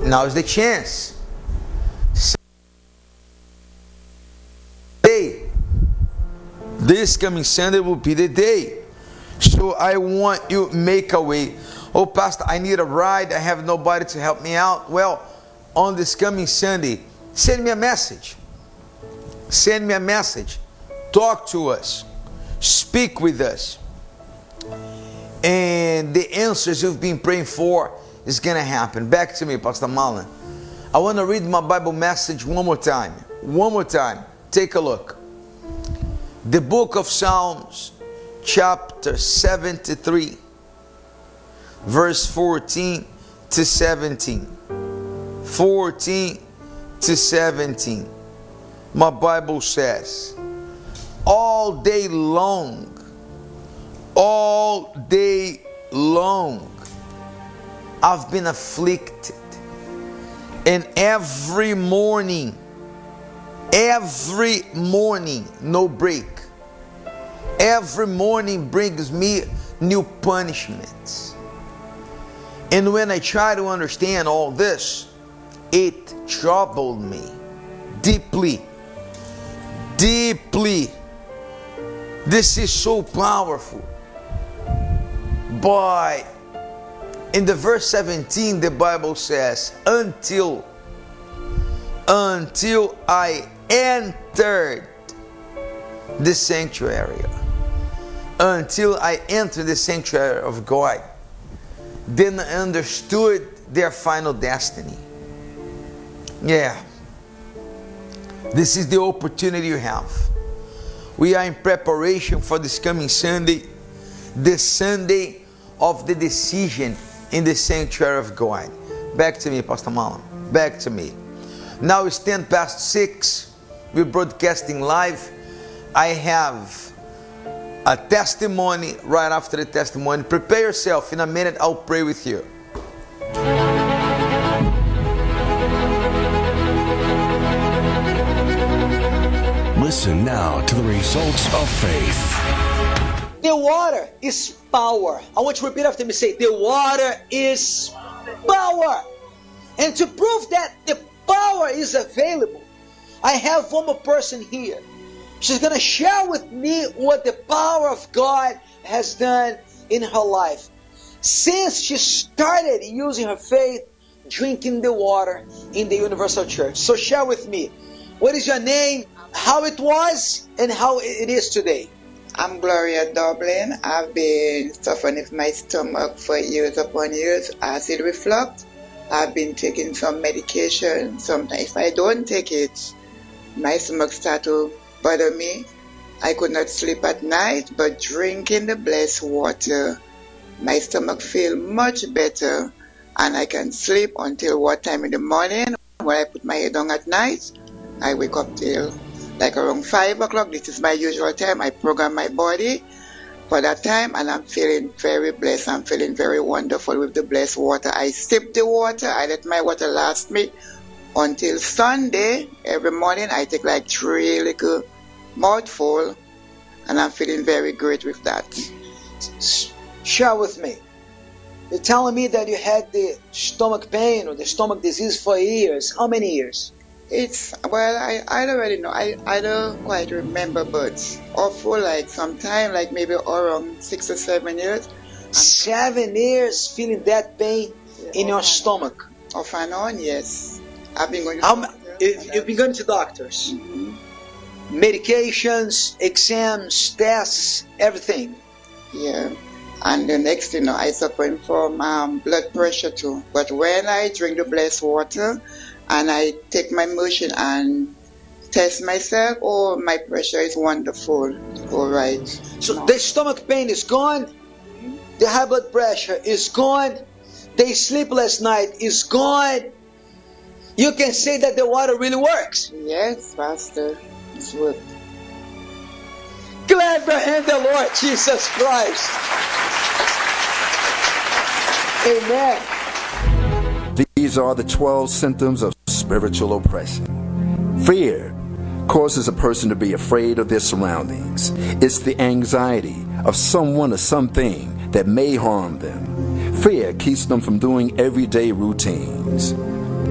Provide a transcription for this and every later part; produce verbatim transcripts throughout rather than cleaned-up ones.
Now is the chance. Day. This coming Sunday will be the day. So I want you to make a way. Oh, Pastor, I need a ride. I have nobody to help me out. Well, on this coming Sunday, send me a message. Send me a message. Talk to us. Speak with us. And the answers you've been praying for is going to happen. Back to me, Pastor Marlon. I want to read my Bible message one more time. One more time. Take a look. The book of Psalms, chapter seventy-three, verse fourteen to seventeen. fourteen to seventeen. My Bible says, all day long, all day long, I've been afflicted. And every morning, every morning, no break. Every morning brings me new punishments. And when I try to understand all this, it troubled me deeply. Deeply. This is so powerful. But in the verse seventeen, the Bible says, until, until I entered the sanctuary. Until I entered the sanctuary of God. Then I understood their final destiny. Yeah. This is the opportunity you have. We are in preparation for this coming Sunday. The Sunday of the decision in the sanctuary of God. Back to me, Pastor Marlon. Back to me. Now it's ten past six. We're broadcasting live. I have a testimony right after the testimony. Prepare yourself. In a minute, I'll pray with you. Listen now to the results of faith. The water is power. I want you to repeat after me. Say, the water is power. And to prove that the power is available, I have one more person here. She's going to share with me what the power of God has done in her life. Since she started using her faith, drinking the water in the Universal Church. So share with me. What is your name, how it was, and how it is today? I'm Gloria Dublin. I've been suffering with my stomach for years upon years, acid reflux. I've been taking some medication. Sometimes if I don't take it, my stomach starts to bother me. I could not sleep at night, but drinking the blessed water, my stomach feels much better, and I can sleep until what time in the morning. When I put my head on at night, I wake up till like around five o'clock. This is my usual time. I program my body for that time, and I'm feeling very blessed. I'm feeling very wonderful with the blessed water. I sip the water. I let my water last me until Sunday. Every morning I take like three little mouthful, and I'm feeling very great with that. Share with me. You're telling me that you had the stomach pain or the stomach disease for years. How many years? It's, well, I, I don't really know. I, I don't quite remember, but for like some time, like maybe around six or seven years. Seven years feeling that pain Yeah, in your stomach. Off and on, yes. I've been going to How, doctor, you, and you've been going to doctors. Mhm. Medications, exams, tests, everything. Yeah. And the next thing, you know, I suffering from um, blood pressure too. But when I drink the blessed water and I take my motion and test myself, oh, my pressure is wonderful. All right. So No. the stomach pain is gone. The high blood pressure is gone. The sleepless night is gone. You can say that the water really works. Yes, Pastor. It's good. Clap for him, the Lord Jesus Christ. Amen. These are the twelve symptoms of spiritual oppression. Fear causes a person to be afraid of their surroundings. It's the anxiety of someone or something that may harm them. Fear keeps them from doing everyday routines.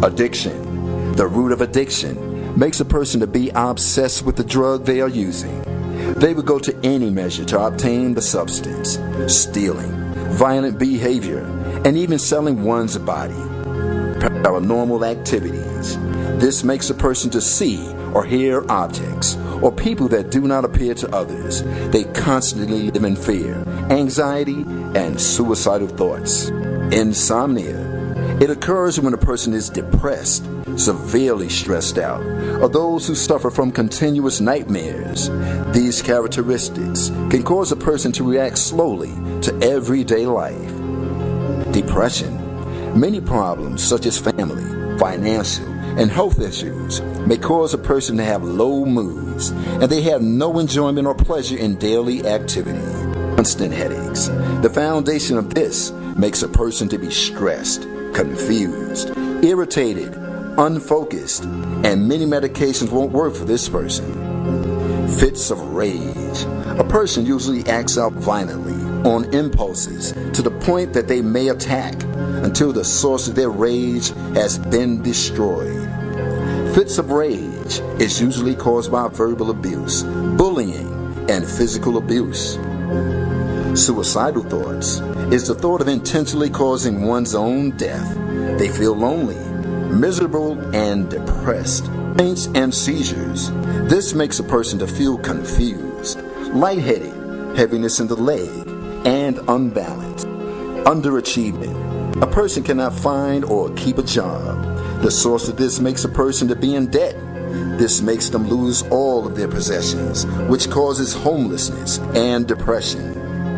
Addiction. The root of addiction makes a person to be obsessed with the drug they are using. They would go to any measure to obtain the substance, stealing, violent behavior, and even selling one's body. Paranormal activities. This makes a person to see or hear objects or people that do not appear to others. They constantly live in fear, anxiety, and suicidal thoughts. Insomnia. It occurs when a person is depressed, severely stressed out, or those who suffer from continuous nightmares. These characteristics can cause a person to react slowly to everyday life. Depression. Many problems such as family, financial, and health issues may cause a person to have low moods, and they have no enjoyment or pleasure in daily activity. Constant headaches. The foundation of this makes a person to be stressed, confused, irritated, unfocused, and many medications won't work for this person. Fits of rage. A person usually acts out violently on impulses to the point that they may attack until the source of their rage has been destroyed. Fits of rage is usually caused by verbal abuse, bullying, and physical abuse. Suicidal thoughts is the thought of intentionally causing one's own death. They feel lonely, miserable, and depressed. Faints and seizures. This makes a person to feel confused, lightheaded, heaviness in the leg, and unbalanced. Underachievement. A person cannot find or keep a job. The source of this makes a person to be in debt. This makes them lose all of their possessions, which causes homelessness and depression.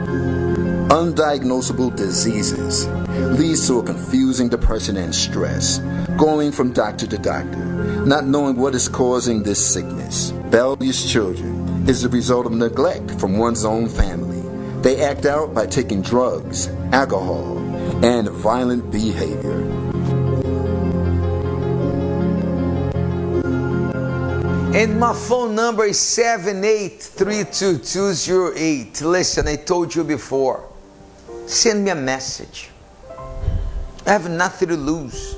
Undiagnosable diseases leads to a confusing depression and stress, going from doctor to doctor, not knowing what is causing this sickness. Rebellious children is the result of neglect from one's own family. They act out by taking drugs, alcohol, and violent behavior. And my phone number is seven eight three two two zero eight. Listen, I told you before. Send me a message. I have nothing to lose.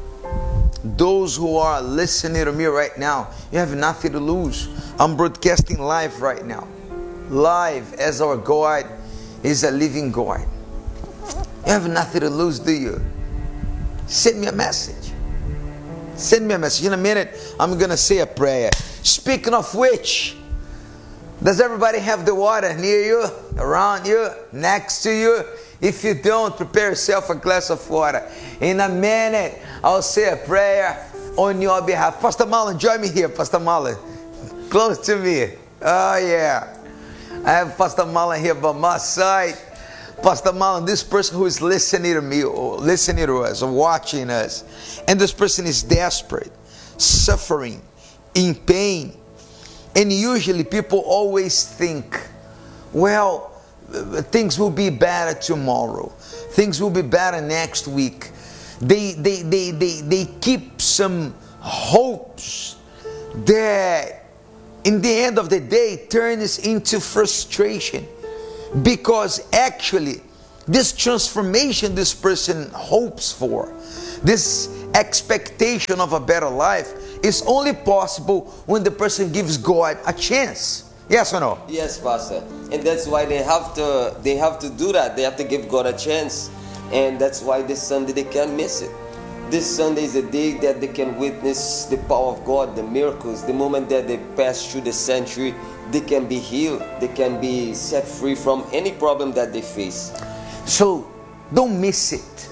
Those who are listening to me right now, you have nothing to lose. I'm broadcasting live right now. Live, as our God is a living God. You have nothing to lose, do you? Send me a message. Send me a message. In a minute, I'm going to say a prayer. Speaking of which, does everybody have the water near you, around you, next to you? If you don't, prepare yourself a glass of water. In a minute, I'll say a prayer on your behalf. Pastor Marlon, join me here, Pastor Marlon. Close to me. Oh, yeah. I have Pastor Marlon here by my side. Pastor Marlon, this person who is listening to me, or listening to us, or watching us, and this person is desperate, suffering, in pain. And usually people always think, well, things will be better tomorrow. Things will be better next week. They, they, they, they, they keep some hopes that in the end of the day turns into frustration. Because actually, this transformation this person hopes for, this expectation of a better life, is only possible when the person gives God a chance. Yes or no? Yes, Pastor. And that's why they have to they have to do that. They have to give God a chance. And that's why this Sunday they can't miss it. This Sunday is a day that they can witness the power of God, the miracles. The moment that they pass through the sanctuary, they can be healed. They can be set free from any problem that they face. So, don't miss it.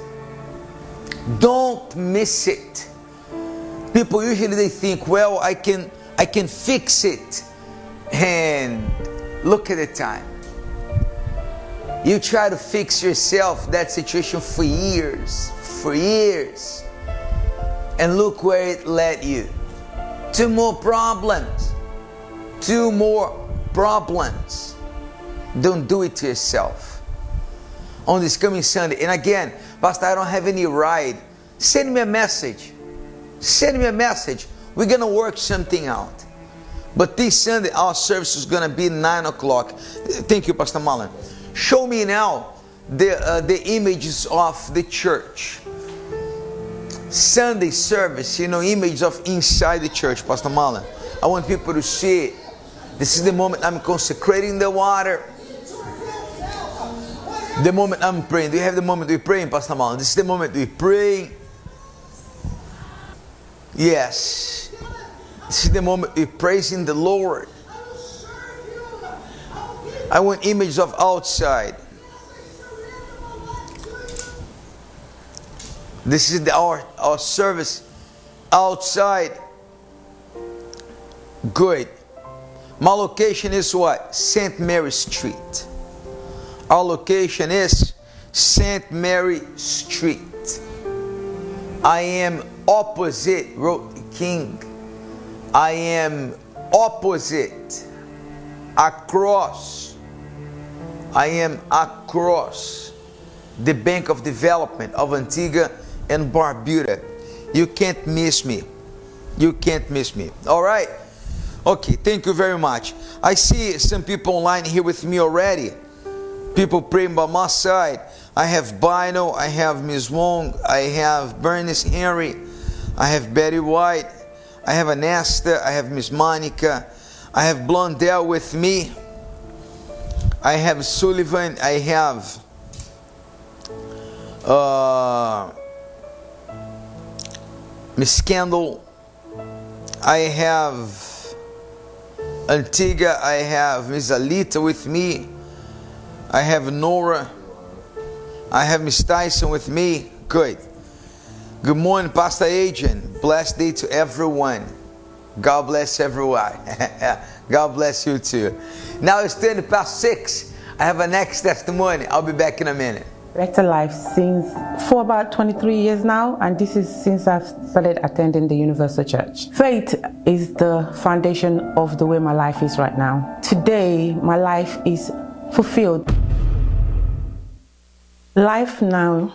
Don't miss it. People usually they think, well, I can I can fix it. And look at the time. You try to fix yourself, that situation for years, for years. And look where it led you. Two more problems. Two more problems. Don't do it to yourself. On this coming Sunday. And again, Pastor, I don't have any ride. Send me a message. Send me a message. We're going to work something out. But this Sunday, our service is going to be nine o'clock. Thank you, Pastor Marlon. Show me now the, uh, the images of the church. Sunday service, you know, image of inside the church, Pastor Marlon. I want people to see it. This is the moment I'm consecrating the water. The moment I'm praying. Do you have the moment we pray, Pastor Marlon? This is the moment we pray. Yes. This is the moment we praising the Lord. I want images of outside. This is the, our, our service outside. Good. My location is what? Saint Mary Street. Our location is Saint Mary Street. I am opposite, wrote the King. I am opposite, across. I am across the Bank of Development of Antigua and Barbuda. You can't miss me. You can't miss me. All right. Okay, thank you very much. I see some people online here with me already. People praying by my side. I have Bino, I have Miss Wong, I have Bernice Henry, I have Betty White, I have Anasta, I have Miss Monica, I have Blondell with me, I have Sullivan, I have uh, Miss Kendall, I have Antigua, I have Miss Alita with me, I have Nora, I have Miss Tyson with me. Good. Good morning, Pastor Adrian. Blessed day to everyone. God bless everyone. God bless you too. Now it's ten past six. I have a next testimony. I'll be back in a minute. Better Life since for about twenty-three years now, and this is since I've started attending the Universal Church. Faith is the foundation of the way my life is right now. Today, my life is fulfilled. Life now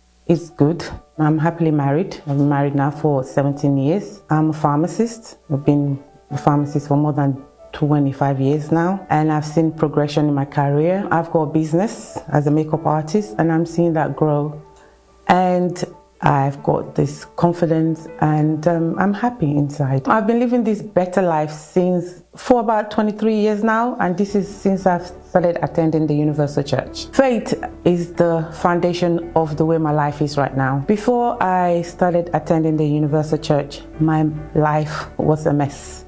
is good. I'm happily married. I've been married now for seventeen years. I'm a pharmacist. I've been a pharmacist for more than twenty-five years now, and I've seen progression in my career. I've got a business as a makeup artist, and I'm seeing that grow. And I've got this confidence, and um, I'm happy inside. I've been living this better life since for about twenty-three years now, and this is since I've started attending the Universal Church. Faith is the foundation of the way my life is right now. Before I started attending the Universal Church, my life was a mess.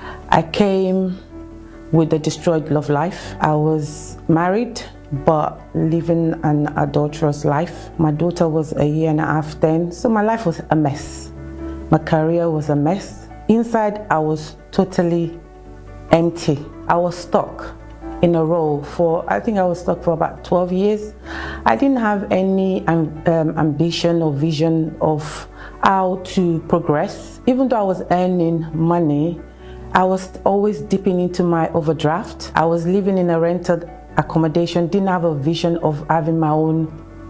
I came with a destroyed love life. I was married, but living an adulterous life. My daughter was a year and a half then, so my life was a mess. My career was a mess. Inside, I was totally empty. I was stuck in a role for, I think I was stuck for about twelve years. I didn't have any um, um, ambition or vision of how to progress. Even though I was earning money, I was always dipping into my overdraft. I was living in a rented accommodation, didn't have a vision of having my own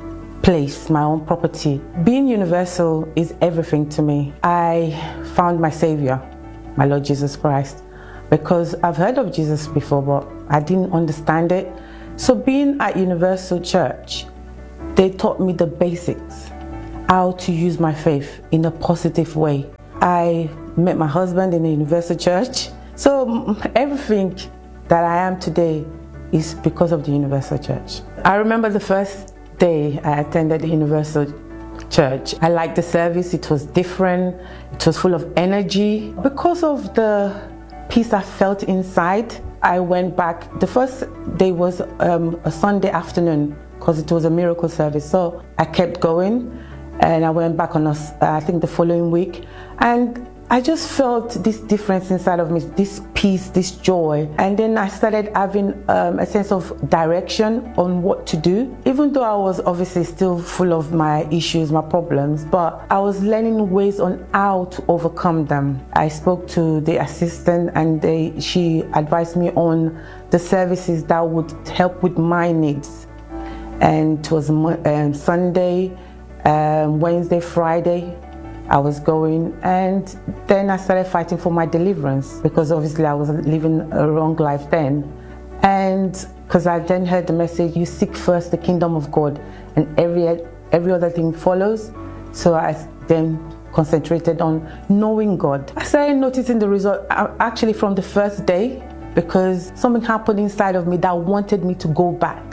place, my own property. Being universal is everything to me. I found my Savior, my Lord Jesus Christ, because I've heard of Jesus before, but I didn't understand it. So being at Universal Church, they taught me the basics, how to use my faith in a positive way. I met my husband in the Universal Church. So everything that I am today is because of the Universal Church. I remember the first day I attended the Universal Church. I liked the service. It was different. It was full of energy. Because of the peace I felt inside, I went back. The first day was um, a Sunday afternoon because it was a miracle service. So I kept going, and I went back on, a, I think, the following week. And I just felt this difference inside of me, this peace, this joy. And then I started having um, a sense of direction on what to do. Even though I was obviously still full of my issues, my problems, but I was learning ways on how to overcome them. I spoke to the assistant, and they, she advised me on the services that would help with my needs. And it was um, Sunday, um, Wednesday, Friday, I was going, and then I started fighting for my deliverance, because obviously I was living a wrong life then. And because I then heard the message, you seek first the kingdom of God and every every other thing follows. So I then concentrated on knowing God. I started noticing the result actually from the first day, because something happened inside of me that wanted me to go back.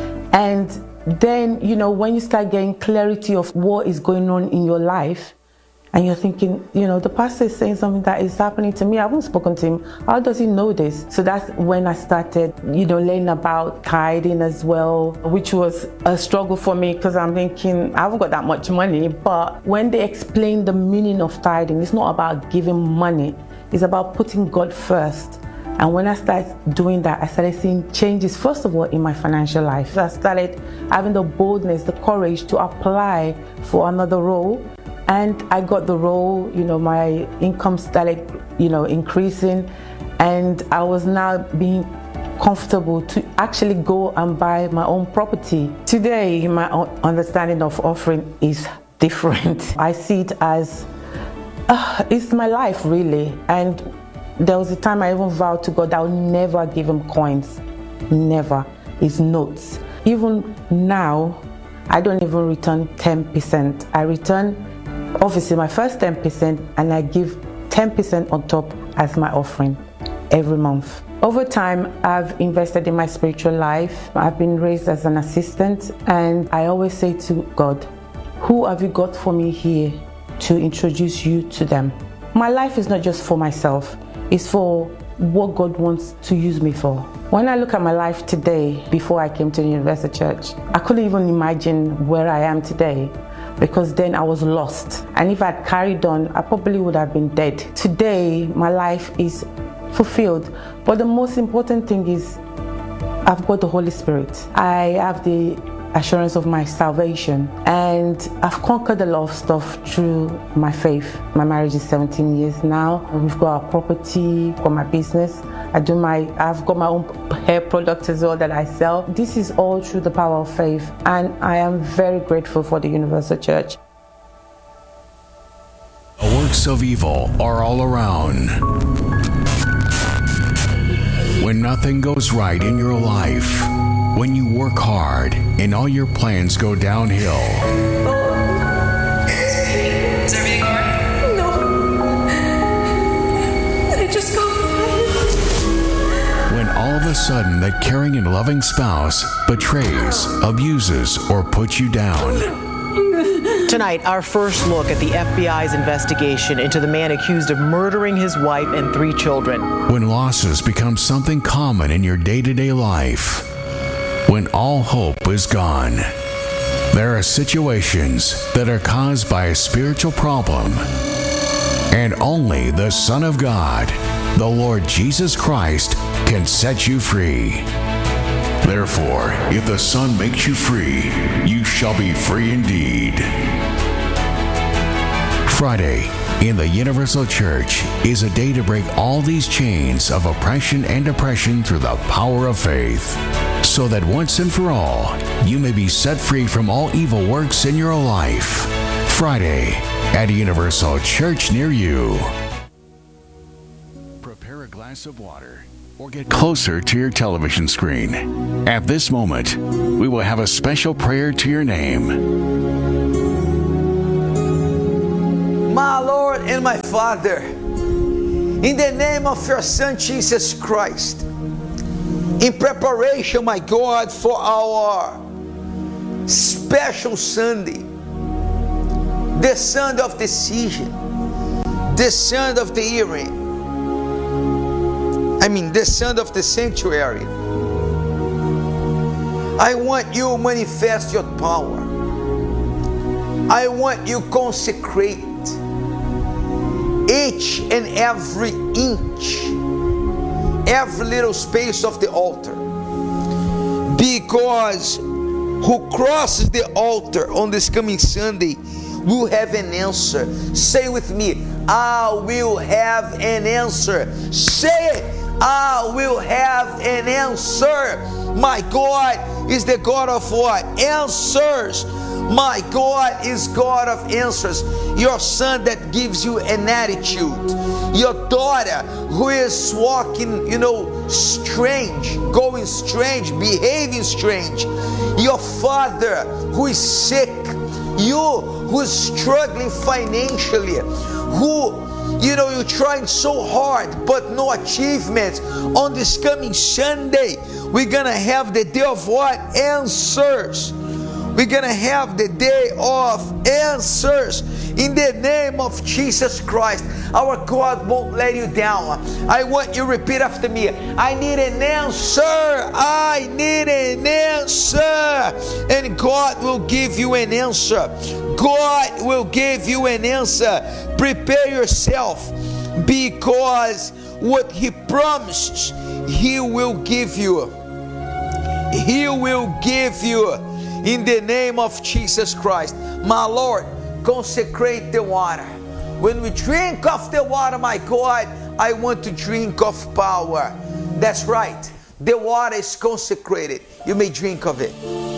And then, you know, when you start getting clarity of what is going on in your life, and you're thinking, you know, the pastor is saying something that is happening to me. I haven't spoken to him. How does he know this? So that's when I started, you know, learning about tithing as well, which was a struggle for me, because I'm thinking, I haven't got that much money. But when they explain the meaning of tithing, it's not about giving money. It's about putting God first. And when I started doing that, I started seeing changes, first of all, in my financial life. So I started having the boldness, the courage to apply for another role. And I got the role, you know, my income started, you know, increasing. And I was now being comfortable to actually go and buy my own property. Today, my understanding of offering is different. I see it as, uh, it's my life, really. And there was a time I even vowed to God that I would never give him coins. Never. It's notes. Even now, I don't even return ten percent. I return, obviously, my first ten percent, and I give ten percent on top as my offering every month. Over time, I've invested in my spiritual life. I've been raised as an assistant, and I always say to God, who have you got for me here to introduce you to them? My life is not just for myself. It's for what God wants to use me for. When I look at my life today, before I came to the Universal Church, I couldn't even imagine where I am today, because then I was lost. And if I'd carried on, I probably would have been dead. Today, my life is fulfilled. But the most important thing is I've got the Holy Spirit. I have the assurance of my salvation, and I've conquered a lot of stuff through my faith. My marriage is seventeen years now. We've got our property, got my business. I do my, I've got my own hair products as well that I sell. This is all through the power of faith, and I am very grateful for the Universal Church. The works of evil are all around. When nothing goes right in your life, when you work hard and all your plans go downhill. Is everything all right? No. I just got fired. When all of a sudden that caring and loving spouse betrays, abuses, or puts you down. Tonight, our first look at the F B I's investigation into the man accused of murdering his wife and three children. When losses become something common in your day-to-day life. When all hope is gone. There are situations that are caused by a spiritual problem. And only the Son of God, the Lord Jesus Christ, can set you free. Therefore, if the Son makes you free, you shall be free indeed. Friday in the Universal Church is a day to break all these chains of oppression and depression through the power of faith, so that once and for all, you may be set free from all evil works in your life. Friday at a Universal Church near you. Prepare a glass of water or get closer to your television screen. At this moment, we will have a special prayer to your name. My Lord and my Father, in the name of your Son Jesus Christ, in preparation, my God, for our special Sunday, the Sunday of decision, the Sunday of the hearing, I mean the Sunday of the sanctuary, I want you to manifest your power. I want you to consecrate each and every inch, every little space of the altar, because who crosses the altar on this coming Sunday will have an answer. Say with me, I will have an answer. Say it, I will have an answer. My God is the God of what? Answers. My God is God of answers. Your son that gives you an attitude. Your daughter who is walking, you know, strange, going strange, behaving strange. Your father who is sick, You who's struggling financially, who, you know, you're trying so hard but no achievements. On this coming Sunday, we're gonna have the day of what? Answers. We're gonna have the day of answers in the name of Jesus Christ. Our God won't let you down. I want you to repeat after me. I need an answer. I need an answer. And God will give you an answer. God will give you an answer. Prepare yourself, because what He promised, He will give you. He will give you. In the name of Jesus Christ. My Lord, consecrate the water. When we drink of the water, my God, I want to drink of power. That's right. The water is consecrated. You may drink of it.